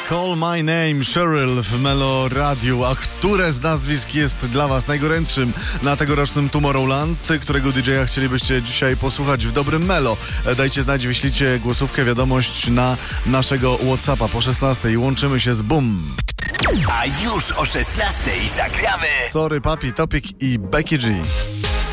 Call My Name, Cheryl w Melo Radiu. A które z nazwisk jest dla Was najgorętszym na tegorocznym Tomorrowland, którego DJ-a chcielibyście dzisiaj posłuchać w dobrym Melo? Dajcie znać, wyślijcie głosówkę, wiadomość na naszego WhatsAppa po 16 łączymy się z Boom. A już o 16 zagramy Sorry Papi, Topic i Becky G.